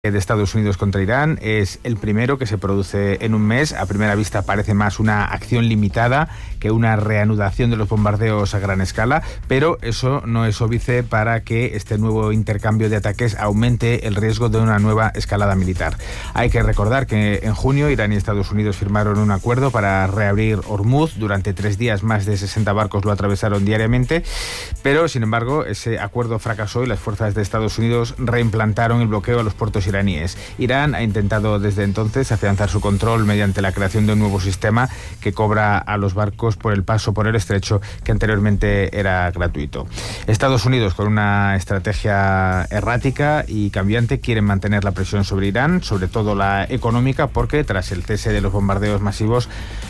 de Estados Unidos contra Irán es el primero que se produce en un mes. A primera vista parece más una acción limitada que una reanudación de los bombardeos a gran escala, pero eso no es óbice para que este nuevo intercambio de ataques aumente el riesgo de una nueva escalada militar. Hay que recordar que en junio Irán y Estados Unidos firmaron un acuerdo para reabrir Hormuz. Durante 3 días más de 60 barcos lo atravesaron diariamente, pero sin embargo ese acuerdo fracasó y las fuerzas de Estados Unidos reimplantaron el bloqueo a los puertos iraníes. Irán ha intentado desde entonces afianzar su control mediante la creación de un nuevo sistema que cobra a los barcos por el paso por el estrecho, que anteriormente era gratuito. Estados Unidos, con una estrategia errática y cambiante, quieren mantener la presión sobre Irán, sobre todo la económica, porque tras el cese de los bombardeos masivos,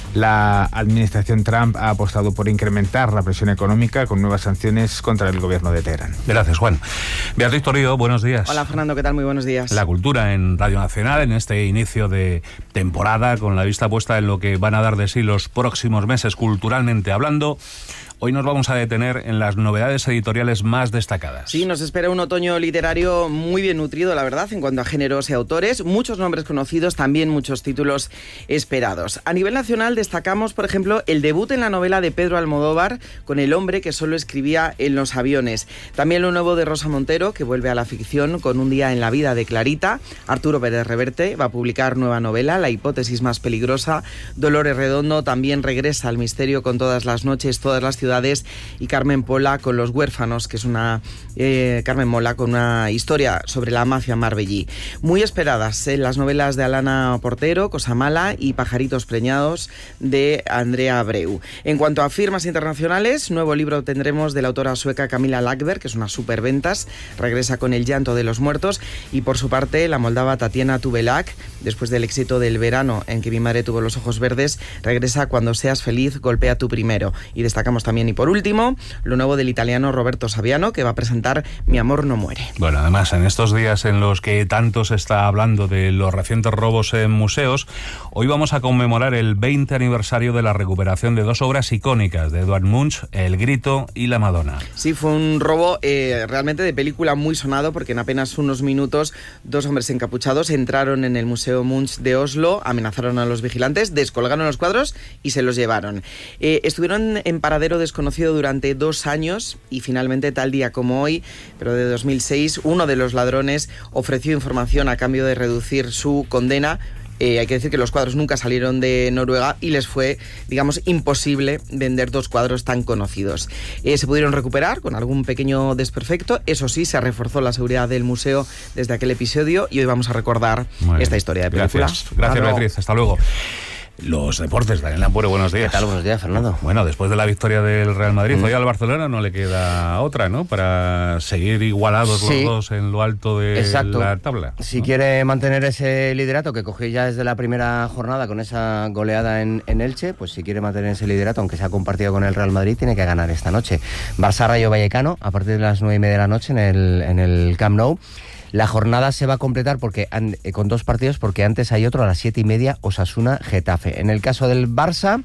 la administración Trump ha apostado por incrementar la presión económica con nuevas sanciones contra el gobierno de Teherán. Gracias, Juan. Beatriz Torío, buenos días. Hola, Fernando, ¿qué tal? Muy buenos días. La cultura en Radio Nacional en este inicio de temporada, con la vista puesta en lo que van a dar de sí los próximos meses culturalmente hablando. Hoy nos vamos a detener en las novedades editoriales más destacadas. Sí, nos espera un otoño literario muy bien nutrido, la verdad, en cuanto a géneros y autores. Muchos nombres conocidos, también muchos títulos esperados. A nivel nacional destacamos, por ejemplo, el debut en la novela de Pedro Almodóvar con El hombre que solo escribía en los aviones. También lo nuevo de Rosa Montero, que vuelve a la ficción con Un día en la vida de Clarita. Arturo Pérez Reverte va a publicar nueva novela, La hipótesis más peligrosa. Dolores Redondo también regresa al misterio con Todas las noches, todas las ciudades. Y Carmen Mola con Los huérfanos, que es Carmen Mola con una historia sobre la mafia marbellí. Muy esperadas las novelas de Alana Portero, Cosa mala, y Pajaritos preñados de Andrea Abreu. En cuanto a firmas internacionales, nuevo libro tendremos de la autora sueca Camilla Läckberg, que es una superventas, regresa con El llanto de los muertos, y por su parte la moldava Tatiana Tubelak, después del éxito del verano en que mi madre tuvo los ojos verdes, regresa Cuando seas feliz, golpea tú primero. Y destacamos también, y por último, lo nuevo del italiano Roberto Saviano, que va a presentar Mi amor no muere. Bueno, además, en estos días en los que tanto se está hablando de los recientes robos en museos, hoy vamos a conmemorar el 20 aniversario de la recuperación de 2 obras icónicas de Edvard Munch, El grito y La Madonna. Sí, fue un robo realmente de película muy sonado, porque en apenas unos minutos 2 hombres encapuchados entraron en el Museo Munch de Oslo, amenazaron a los vigilantes, descolgaron los cuadros y se los llevaron. Estuvieron en paradero desconocido durante 2 años y finalmente, tal día como hoy, pero de 2006, uno de los ladrones ofreció información a cambio de reducir su condena. Hay que decir que los cuadros nunca salieron de Noruega y les fue, digamos, imposible vender 2 cuadros tan conocidos. Se pudieron recuperar con algún pequeño desperfecto. Eso sí, se reforzó la seguridad del museo desde aquel episodio y hoy vamos a recordar esta historia de película. Gracias, Beatriz. Hasta luego. Los deportes, Daniel Lampure, buenos días. ¿Qué tal? Buenos días, Fernando. Bueno, después de la victoria del Real Madrid, hoy al Barcelona no le queda otra, ¿no? Para seguir igualados los dos en lo alto de la tabla. Si quiere mantener ese liderato que cogió ya desde la primera jornada con esa goleada en Elche, pues si quiere mantener ese liderato, aunque se ha compartido con el Real Madrid, tiene que ganar esta noche. Barça-Rayo Vallecano, a partir de las 9:30 de la noche en el Camp Nou. La jornada se va a completar con 2 partidos, porque antes hay otro a las 7:30, Osasuna-Getafe. En el caso del Barça,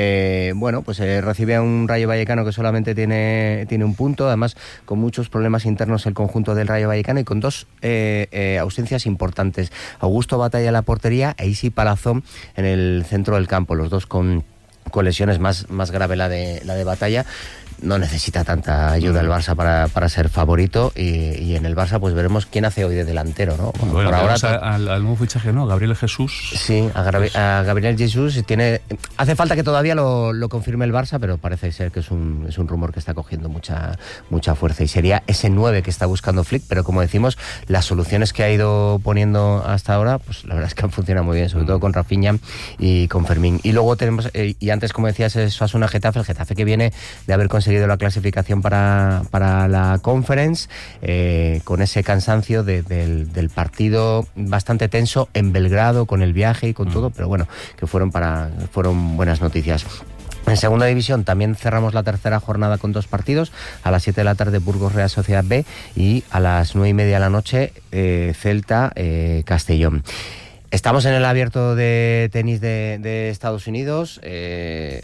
recibe a un Rayo Vallecano que solamente tiene un punto, además con muchos problemas internos el conjunto del Rayo Vallecano y con 2 ausencias importantes. Augusto Batalla en la portería e Isi Palazón en el centro del campo, los dos con lesiones, más grave la de Batalla. No necesita tanta ayuda el Barça para ser favorito y en el Barça pues veremos quién hace hoy de delantero, ¿no? Bueno, por ahora al nuevo fichaje, ¿no? Gabriel Jesús. Sí, a Gabriel Jesús hace falta que todavía lo confirme el Barça, pero parece ser que es un rumor que está cogiendo mucha fuerza y sería ese 9 que está buscando Flick, pero como decimos, las soluciones que ha ido poniendo hasta ahora, pues la verdad es que han funcionado muy bien, sobre todo con Rafinha y con Fermín. Y luego tenemos, y antes como decías, es Osasuna-Getafe, el Getafe que viene de haber conseguido la clasificación para la Conference, con ese cansancio del partido bastante tenso en Belgrado, con el viaje y con todo, pero bueno, que fueron buenas noticias. En segunda división también cerramos la tercera jornada con 2 partidos. A las 7 de la tarde Burgos Real Sociedad B y a las 9:30 de la noche Celta Castellón. Estamos en el abierto de tenis de Estados Unidos.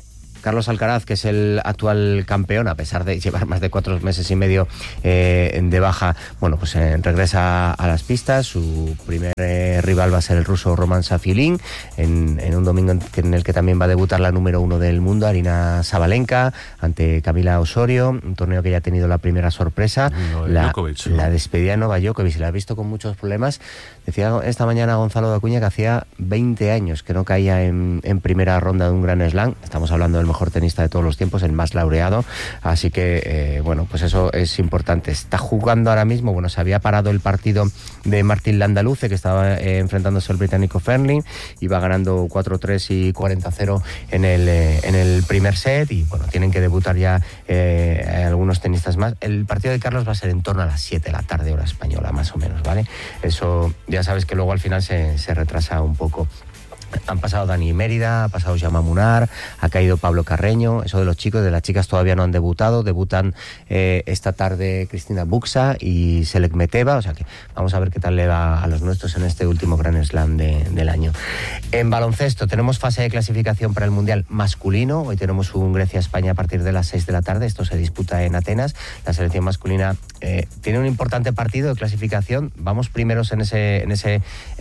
Carlos Alcaraz, que es el actual campeón, a pesar de llevar más de 4 meses y medio de baja, bueno, pues regresa a las pistas. Su primer rival va a ser el ruso Roman Safilin, en un domingo en el que también va a debutar la número 1 del mundo, Aryna Sabalenka, ante Camila Osorio, un torneo que ya ha tenido la primera sorpresa, la despedida de Novak Djokovic. La ha visto con muchos problemas. Decía esta mañana Gonzalo de Acuña que hacía 20 años que no caía en primera ronda de un Grand Slam. Estamos hablando del mejor tenista de todos los tiempos, el más laureado, así que bueno, pues eso es importante. Está jugando ahora mismo, bueno, se había parado el partido de Martín Landaluce, que estaba enfrentándose al británico Fernling, iba ganando 4-3 y 40-0 en el primer set, y bueno, tienen que debutar ya algunos tenistas más. El partido de Carlos va a ser en torno a las 7 de la tarde, hora española, más o menos, ¿vale? Eso ya sabes que luego al final se retrasa un poco. Han pasado Dani Mérida, ha pasado Jaume Munar, ha caído Pablo Carreño. Eso de los chicos, de las chicas todavía no han debutado. Debutan esta tarde Cristina Buxa y Selek Meteva, o sea que vamos a ver qué tal le va a los nuestros en este último Grand Slam del año. En baloncesto tenemos fase de clasificación para el Mundial masculino. Hoy tenemos un Grecia-España a partir de las 6 de la tarde. Esto se disputa en Atenas. La selección masculina tiene un importante partido de clasificación. Vamos primeros en ese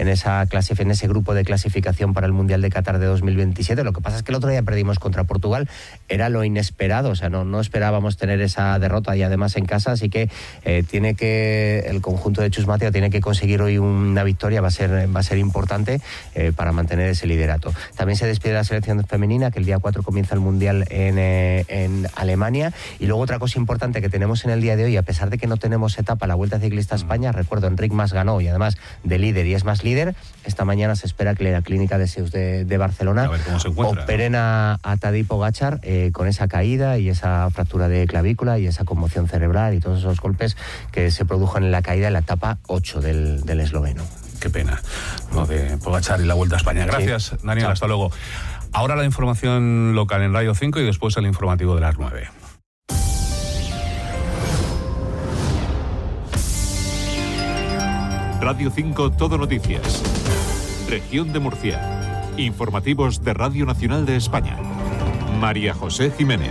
grupo de clasificación para el Mundial de Qatar de 2027. Lo que pasa es que el otro día perdimos contra Portugal, era lo inesperado, o sea, no esperábamos tener esa derrota, y además en casa, así que el conjunto de Chus Mateo tiene que conseguir hoy una victoria, va a ser importante para mantener ese liderato. También se despide la selección femenina, que el día 4 comienza el Mundial en Alemania. Y luego otra cosa importante que tenemos en el día de hoy, a pesar de que no tenemos etapa, la Vuelta Ciclista a España, recuerdo, Enric Mas ganó, y además de líder, y es más líder. Esta mañana se espera que la clínica de Seus de Barcelona operen a Tadej Pogačar con esa caída y esa fractura de clavícula y esa conmoción cerebral y todos esos golpes que se produjeron en la caída en la etapa 8 del esloveno. Qué pena lo de Pogačar y la Vuelta a España. Gracias, sí. Daniel, hasta luego. Ahora la información local en Radio 5 y después el informativo de las 9. Radio 5 Todo Noticias. Región de Murcia. Informativos de Radio Nacional de España. María José Jiménez.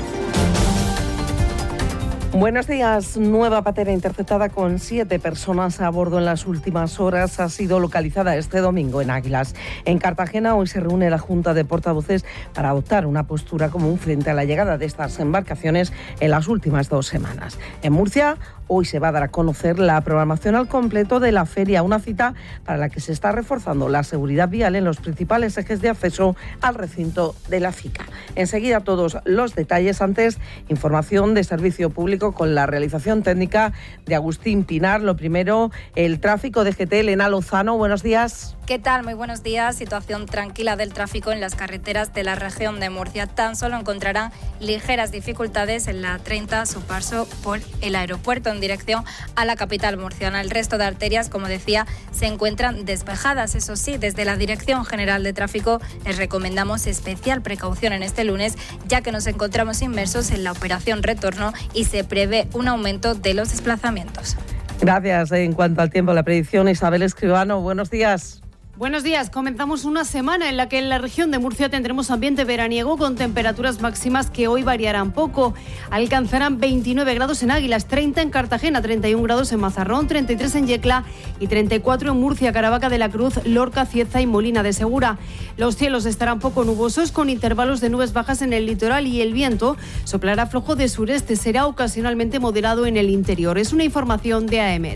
Buenos días. Nueva patera interceptada con 7 personas a bordo en las últimas horas ha sido localizada este domingo en Águilas. En Cartagena hoy se reúne la Junta de Portavoces para adoptar una postura común frente a la llegada de estas embarcaciones en las últimas 2 semanas. En Murcia hoy se va a dar a conocer la programación al completo de la feria, una cita para la que se está reforzando la seguridad vial en los principales ejes de acceso al recinto de la FICA. Enseguida todos los detalles. Antes, información de servicio público con la realización técnica de Agustín Pinar. Lo primero, el tráfico de GT. Elena Lozano, buenos días. ¿Qué tal? Muy buenos días. Situación tranquila del tráfico en las carreteras de la región de Murcia. Tan solo encontrarán ligeras dificultades en la 30 a su paso por el aeropuerto en dirección a la capital murciana. El resto de arterias, como decía, se encuentran despejadas. Eso sí, desde la Dirección General de Tráfico les recomendamos especial precaución en este lunes, ya que nos encontramos inmersos en la operación retorno y se prevé un aumento de los desplazamientos. Gracias. En cuanto al tiempo, la predicción, Isabel Escribano, buenos días. Buenos días. Comenzamos una semana en la que en la región de Murcia tendremos ambiente veraniego con temperaturas máximas que hoy variarán poco. Alcanzarán 29 grados en Águilas, 30 en Cartagena, 31 grados en Mazarrón, 33 en Yecla y 34 en Murcia, Caravaca de la Cruz, Lorca, Cieza y Molina de Segura. Los cielos estarán poco nubosos con intervalos de nubes bajas en el litoral y el viento soplará flojo de sureste. Será ocasionalmente moderado en el interior. Es una información de AEMET.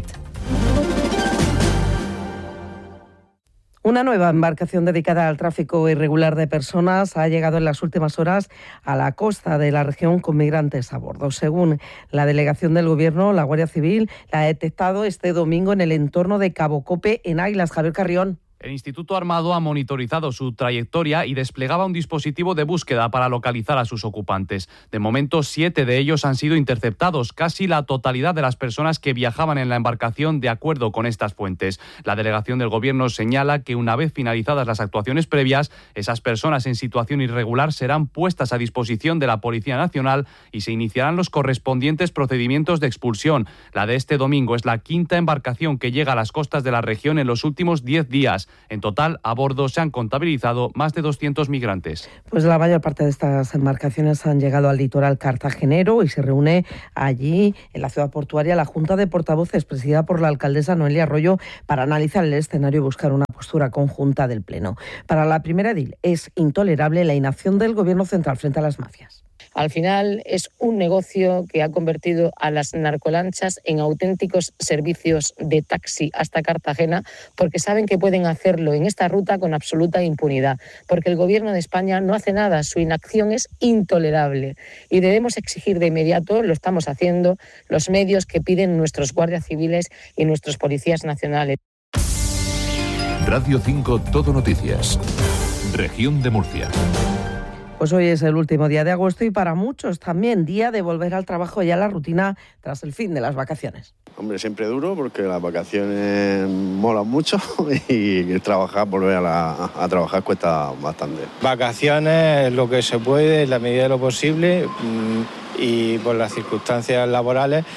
Una nueva embarcación dedicada al tráfico irregular de personas ha llegado en las últimas horas a la costa de la región con migrantes a bordo. Según la delegación del Gobierno, la Guardia Civil la ha detectado este domingo en el entorno de Cabo Cope, en Águilas. Javier Carrión. El Instituto Armado ha monitorizado su trayectoria y desplegaba un dispositivo de búsqueda para localizar a sus ocupantes. De momento, 7 de ellos han sido interceptados, casi la totalidad de las personas que viajaban en la embarcación, de acuerdo con estas fuentes. La delegación del Gobierno señala que una vez finalizadas las actuaciones previas, esas personas en situación irregular serán puestas a disposición de la Policía Nacional y se iniciarán los correspondientes procedimientos de expulsión. La de este domingo es la 5ª embarcación que llega a las costas de la región en los últimos 10 días. pasajeras. En total, a bordo se han contabilizado más de 200 migrantes. Pues la mayor parte de estas embarcaciones han llegado al litoral cartagenero y se reúne allí, en la ciudad portuaria, la Junta de Portavoces, presidida por la alcaldesa Noelia Arroyo, para analizar el escenario y buscar una postura conjunta del Pleno. Para la primera edil es intolerable la inacción del Gobierno central frente a las mafias. Al final es un negocio que ha convertido a las narcolanchas en auténticos servicios de taxi hasta Cartagena, porque saben que pueden hacerlo en esta ruta con absoluta impunidad, porque el Gobierno de España no hace nada, su inacción es intolerable y debemos exigir de inmediato, lo estamos haciendo, los medios que piden nuestros guardias civiles y nuestros policías nacionales. Radio 5 Todo Noticias. Región de Murcia. Pues hoy es el último día de agosto y para muchos también día de volver al trabajo y a la rutina tras el fin de las vacaciones. Hombre, siempre duro porque las vacaciones molan mucho y trabajar, volver a trabajar cuesta bastante. Vacaciones, lo que se puede, en la medida de lo posible y por las circunstancias laborales,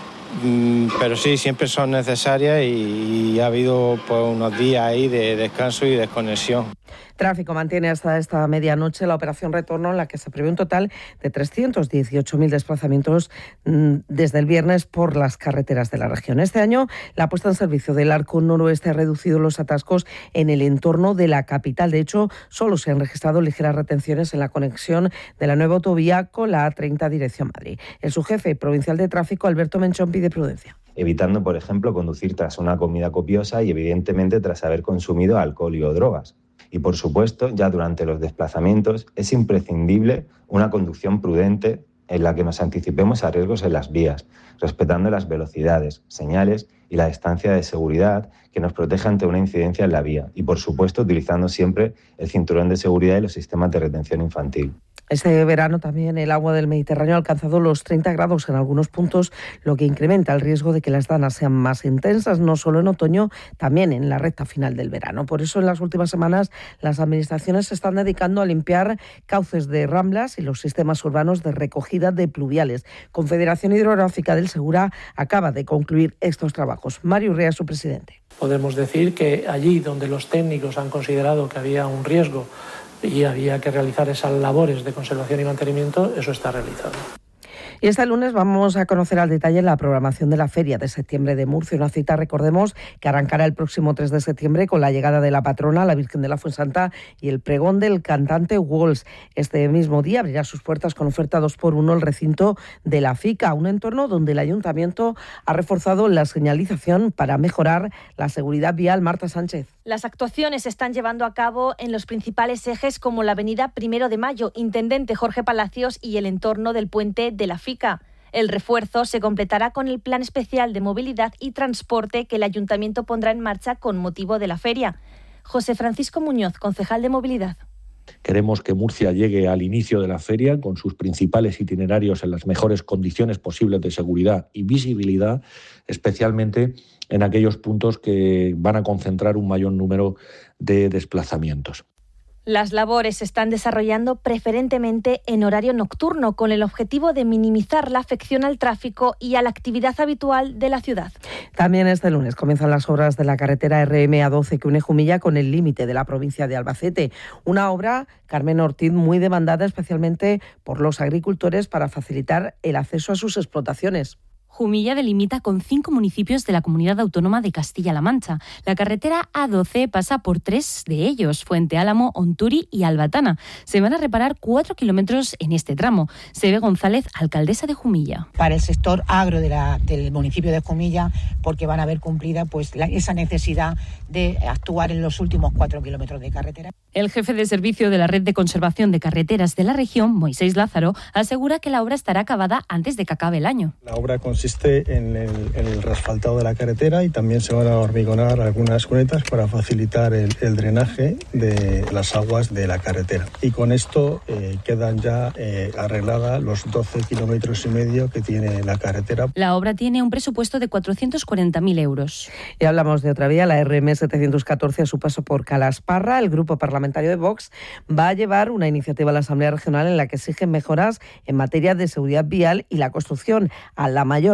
pero sí, siempre son necesarias y ha habido pues, unos días ahí de descanso y desconexión. Tráfico mantiene hasta esta medianoche la operación Retorno, en la que se prevé un total de 318.000 desplazamientos desde el viernes por las carreteras de la región. Este año, la puesta en servicio del Arco Noroeste ha reducido los atascos en el entorno de la capital. De hecho, solo se han registrado ligeras retenciones en la conexión de la nueva autovía con la A30 dirección Madrid. El subjefe provincial de tráfico, Alberto Menchón, pide prudencia. Evitando, por ejemplo, conducir tras una comida copiosa y, evidentemente, tras haber consumido alcohol o drogas. Y, por supuesto, ya durante los desplazamientos es imprescindible una conducción prudente en la que nos anticipemos a riesgos en las vías, respetando las velocidades, señales y la distancia de seguridad que nos proteja ante una incidencia en la vía. Y, por supuesto, utilizando siempre el cinturón de seguridad y los sistemas de retención infantil. Este verano también el agua del Mediterráneo ha alcanzado los 30 grados en algunos puntos, lo que incrementa el riesgo de que las danas sean más intensas, no solo en otoño, también en la recta final del verano. Por eso, en las últimas semanas, las administraciones se están dedicando a limpiar cauces de ramblas y los sistemas urbanos de recogida de pluviales. Confederación Hidrográfica del Segura acaba de concluir estos trabajos. Mario Urrea es su presidente. Podemos decir que allí donde los técnicos han considerado que había un riesgo y había que realizar esas labores de conservación y mantenimiento, eso está realizado. Y este lunes vamos a conocer al detalle la programación de la Feria de Septiembre de Murcia, una cita, recordemos, que arrancará el próximo 3 de septiembre con la llegada de la patrona, la Virgen de la Fuensanta, y el pregón del cantante Walls. Este mismo día abrirá sus puertas con oferta 2x1 el recinto de la FICA, un entorno donde el Ayuntamiento ha reforzado la señalización para mejorar la seguridad vial. Marta Sánchez. Las actuaciones se están llevando a cabo en los principales ejes como la avenida 1 de Mayo, Intendente Jorge Palacios y el entorno del puente de la FICA. El refuerzo se completará con el Plan Especial de Movilidad y Transporte que el Ayuntamiento pondrá en marcha con motivo de la feria. José Francisco Muñoz, concejal de Movilidad. Queremos que Murcia llegue al inicio de la feria con sus principales itinerarios en las mejores condiciones posibles de seguridad y visibilidad, especialmente en aquellos puntos que van a concentrar un mayor número de desplazamientos. Las labores se están desarrollando preferentemente en horario nocturno, con el objetivo de minimizar la afección al tráfico y a la actividad habitual de la ciudad. También este lunes comienzan las obras de la carretera RM-A12 que une Jumilla con el límite de la provincia de Albacete. Una obra, Carmen Ortiz, muy demandada especialmente por los agricultores para facilitar el acceso a sus explotaciones. Jumilla delimita con 5 municipios de la Comunidad Autónoma de Castilla-La Mancha. La carretera A12 pasa por 3 de ellos, Fuente Álamo, Onturi y Albatana. Se van a reparar 4 kilómetros en este tramo. Sebe González, alcaldesa de Jumilla. Para el sector agro del municipio de Jumilla, porque van a ver cumplida esa necesidad de actuar en los últimos 4 kilómetros de carretera. El jefe de servicio de la Red de Conservación de Carreteras de la región, Moisés Lázaro, asegura que la obra estará acabada antes de que acabe el año. La obra consiste en el reasfaltado de la carretera y también se van a hormigonar algunas cunetas para facilitar el drenaje de las aguas de la carretera. Y con esto quedan ya arregladas los 12 kilómetros y medio que tiene la carretera. La obra tiene un presupuesto de 440.000 euros. Y hablamos de otra vía, la RM-714 a su paso por Calasparra. El grupo parlamentario de Vox va a llevar una iniciativa a la Asamblea Regional en la que exigen mejoras en materia de seguridad vial y la construcción a la mayor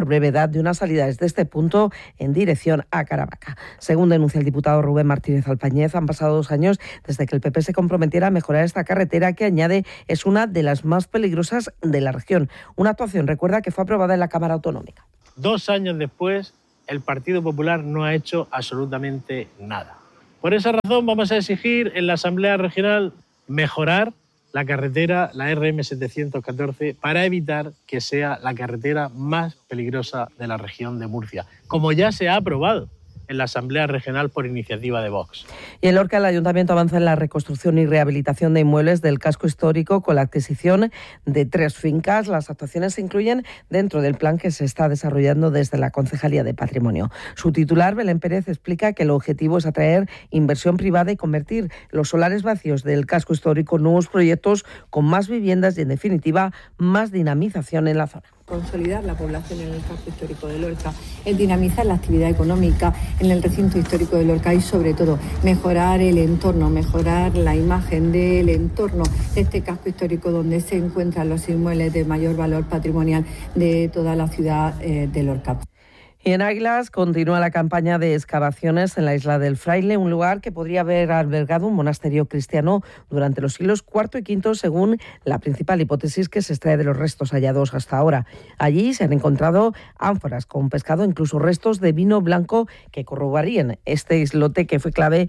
mayor brevedad de una salida desde este punto en dirección a Caravaca. Según denuncia el diputado Rubén Martínez Alpañez, han pasado 2 años desde que el PP se comprometiera a mejorar esta carretera que, añade, es una de las más peligrosas de la región. Una actuación, recuerda, que fue aprobada en la Cámara Autonómica. 2 años después, el Partido Popular no ha hecho absolutamente nada. Por esa razón vamos a exigir en la Asamblea Regional mejorar la carretera, la RM714, para evitar que sea la carretera más peligrosa de la región de Murcia, como ya se ha aprobado en la Asamblea Regional por iniciativa de Vox. Y en Lorca el Ayuntamiento avanza en la reconstrucción y rehabilitación de inmuebles del casco histórico con la adquisición de 3 fincas. Las actuaciones se incluyen dentro del plan que se está desarrollando desde la Concejalía de Patrimonio. Su titular, Belén Pérez, explica que el objetivo es atraer inversión privada y convertir los solares vacíos del casco histórico en nuevos proyectos con más viviendas y, en definitiva, más dinamización en la zona. Consolidar la población en el casco histórico de Lorca, es dinamizar la actividad económica en el recinto histórico de Lorca y, sobre todo, mejorar el entorno, mejorar la imagen del entorno de este casco histórico donde se encuentran los inmuebles de mayor valor patrimonial de toda la ciudad de Lorca. Y en Águilas continúa la campaña de excavaciones en la isla del Fraile, un lugar que podría haber albergado un monasterio cristiano durante los siglos IV y V, según la principal hipótesis que se extrae de los restos hallados hasta ahora. Allí se han encontrado ánforas con pescado, incluso restos de vino blanco que corroborarían este islote que fue clave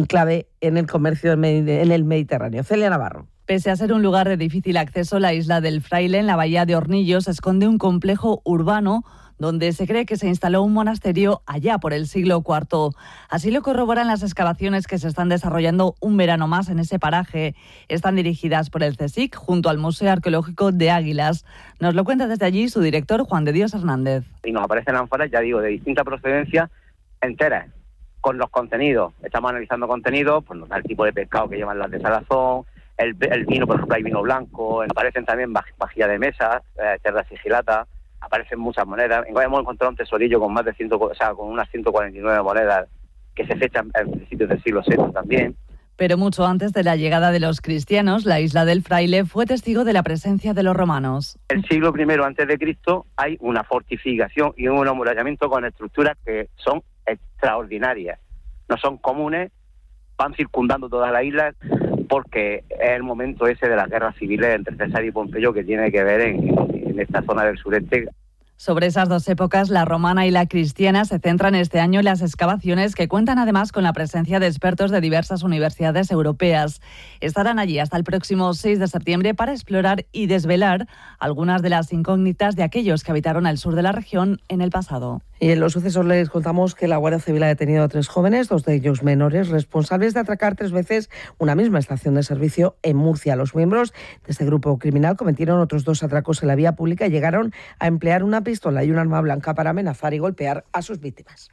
en el comercio en el Mediterráneo. Celia Navarro. Pese a ser un lugar de difícil acceso, la isla del Fraile, en la bahía de Hornillos, esconde un complejo urbano donde se cree que se instaló un monasterio allá por el siglo IV. Así lo corroboran las excavaciones que se están desarrollando un verano más en ese paraje. Están dirigidas por el CSIC junto al Museo Arqueológico de Águilas. Nos lo cuenta desde allí su director, Juan de Dios Hernández. Y nos aparecen ánforas, ya digo, de distinta procedencia, enteras, con los contenidos. Estamos analizando contenidos, pues nos da el tipo de pescado que llevan las de salazón, el vino, por ejemplo, hay vino blanco, aparecen también vajilla de mesa, cerda sigilata. Aparecen muchas monedas. Hemos encontrado un tesorillo con más de con unas 149 monedas que se fechan en principios del siglo VI también. Pero mucho antes de la llegada de los cristianos, la isla del Fraile fue testigo de la presencia de los romanos. El siglo I a.C. hay una fortificación y un amurallamiento con estructuras que son extraordinarias. No son comunes, van circundando toda la isla porque es el momento ese de las guerras civiles entre César y Pompeyo que tiene que ver en esta zona del sureste. Sobre esas dos épocas, la romana y la cristiana, se centran este año en las excavaciones que cuentan además con la presencia de expertos de diversas universidades europeas. Estarán allí hasta el próximo 6 de septiembre para explorar y desvelar algunas de las incógnitas de aquellos que habitaron el sur de la región en el pasado. Y en los sucesos les contamos que la Guardia Civil ha detenido a 3 jóvenes, 2 de ellos menores, responsables de atracar 3 veces una misma estación de servicio en Murcia. Los miembros de este grupo criminal cometieron otros 2 atracos en la vía pública y llegaron a emplear una pistola y un arma blanca para amenazar y golpear a sus víctimas.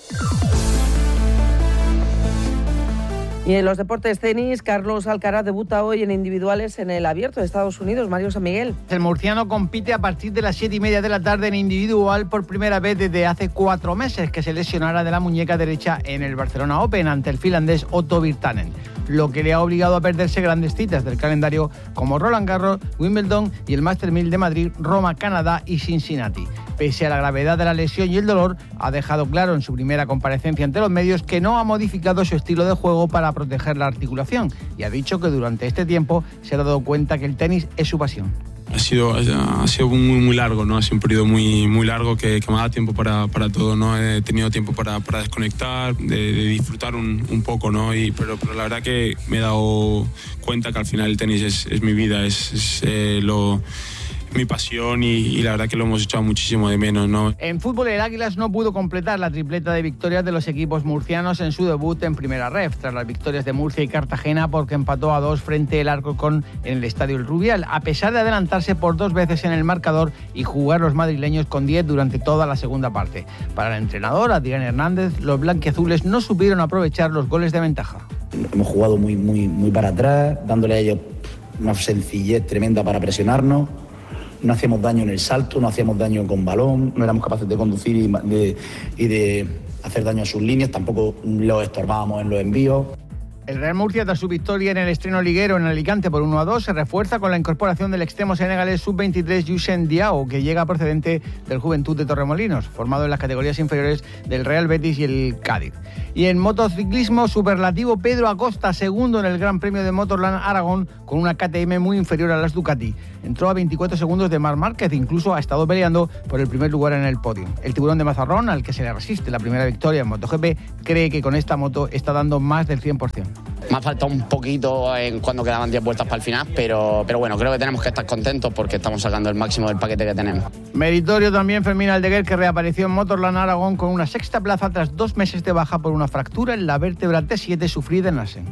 Y en los deportes tenis, Carlos Alcaraz debuta hoy en individuales en el Abierto de Estados Unidos. Mario San Miguel. El murciano compite a partir de las 7:30 de la tarde en individual por primera vez desde hace 4 meses que se lesionara de la muñeca derecha en el Barcelona Open ante el finlandés Otto Virtanen, lo que le ha obligado a perderse grandes citas del calendario como Roland Garros, Wimbledon y el Masters 1000 de Madrid, Roma, Canadá y Cincinnati. Pese a la gravedad de la lesión y el dolor, ha dejado claro en su primera comparecencia ante los medios que no ha modificado su estilo de juego para proteger la articulación y ha dicho que durante este tiempo se ha dado cuenta que el tenis es su pasión. Ha sido muy largo, ¿no? Ha sido un periodo muy largo que me ha dado tiempo para todo, ¿no? He tenido tiempo para desconectar, de disfrutar un poco, ¿no? Pero la verdad que me he dado cuenta que al final el tenis es mi vida, es mi pasión y la verdad que lo hemos echado muchísimo de menos, ¿no? En fútbol, el Águilas no pudo completar la tripleta de victorias de los equipos murcianos en su debut en Primera Ref, tras las victorias de Murcia y Cartagena, porque empató a 2 frente al Alcorcón en el Estadio El Rubial, a pesar de adelantarse por 2 veces en el marcador y jugar los madrileños con 10 durante toda la segunda parte. Para el entrenador, Adrián Hernández, los blanquiazules no supieron aprovechar los goles de ventaja. Hemos jugado muy para atrás, dándole a ellos una sencillez tremenda para presionarnos. No hacíamos daño en el salto, no hacíamos daño con balón, no éramos capaces de conducir y de hacer daño a sus líneas, tampoco los estorbábamos en los envíos. El Real Murcia, tras su victoria en el estreno liguero en Alicante por 1-2, se refuerza con la incorporación del extremo senegalés sub-23 Youssef Diao, que llega procedente del Juventud de Torremolinos, formado en las categorías inferiores del Real Betis y el Cádiz. Y en motociclismo, superlativo Pedro Acosta, segundo en el Gran Premio de Motorland Aragón, con una KTM muy inferior a las Ducati. Entró a 24 segundos de Marc Márquez, incluso ha estado peleando por el primer lugar en el podio. El tiburón de Mazarrón, al que se le resiste la primera victoria en MotoGP, cree que con esta moto está dando más del 100%. Me ha faltado un poquito en cuando quedaban 10 vueltas para el final, pero bueno, creo que tenemos que estar contentos porque estamos sacando el máximo del paquete que tenemos. Meritorio también Fermín Aldeguer, que reapareció en Motorland Aragón con una sexta plaza tras 2 meses de baja por una fractura en la vértebra T7 sufrida en Assen.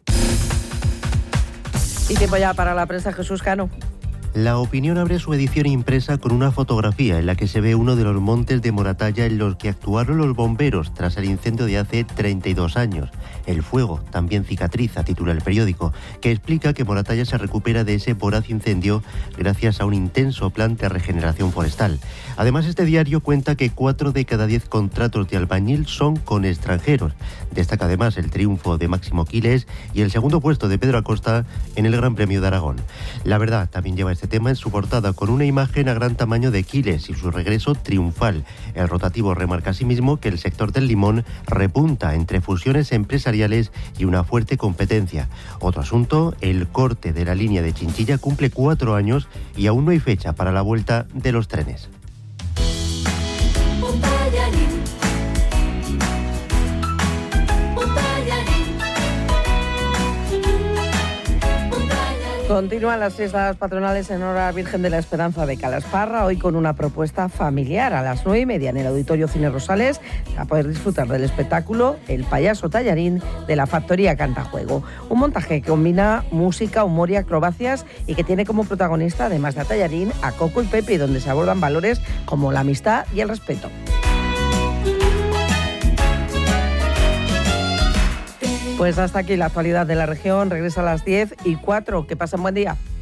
Y tiempo ya para la prensa, Jesús Cano. La Opinión abre su edición impresa con una fotografía en la que se ve uno de los montes de Moratalla en los que actuaron los bomberos tras el incendio de hace 32 años. El fuego también cicatriza, titula el periódico, que explica que Moratalla se recupera de ese voraz incendio gracias a un intenso plan de regeneración forestal. Además, este diario cuenta que 4 de cada 10 contratos de albañil son con extranjeros. Destaca además el triunfo de Máximo Quiles y el segundo puesto de Pedro Acosta en el Gran Premio de Aragón. La Verdad también lleva este tema en su portada con una imagen a gran tamaño de Quiles y su regreso triunfal. El rotativo remarca asimismo que el sector del limón repunta entre fusiones empresariales y una fuerte competencia. Otro asunto, el corte de la línea de Chinchilla cumple 4 años y aún no hay fecha para la vuelta de los trenes. Continúan las fiestas patronales en honor a la Virgen de la Esperanza de Calasparra, hoy con una propuesta familiar. A las 9:30 en el Auditorio Cine Rosales a poder disfrutar del espectáculo El Payaso Tallarín de la Factoría Cantajuego. Un montaje que combina música, humor y acrobacias y que tiene como protagonista, además de a Tallarín, a Coco y Pepe, donde se abordan valores como la amistad y el respeto. Pues hasta aquí la actualidad de la región. Regresa a las 10:04. Que pasen buen día.